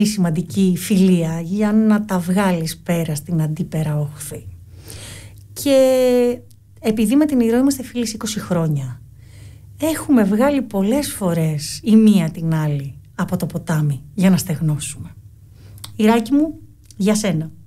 σημαντική φιλία για να τα βγάλεις πέρα στην αντίπερα όχθη. Και επειδή με την Ηρώ είμαστε φίλοι 20 χρόνια, έχουμε βγάλει πολλές φορές η μία την άλλη από το ποτάμι για να στεγνώσουμε. Ιράκη μου, για σένα.